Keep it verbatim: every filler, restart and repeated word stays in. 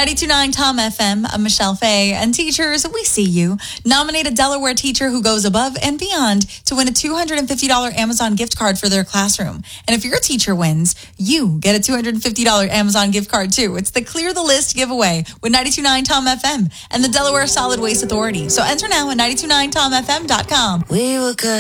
ninety-two point nine Tom F M, I'm Michelle Fay. And teachers, we see you. Nominate a Delaware teacher who goes above and beyond to win a two hundred fifty dollars Amazon gift card for their classroom. And if your teacher wins, you get a two hundred fifty dollars Amazon gift card too. It's the Clear the List giveaway with ninety-two point nine Tom F M and the Delaware Solid Waste Authority. So enter now at ninety-two point nine tom f m dot com. We were good.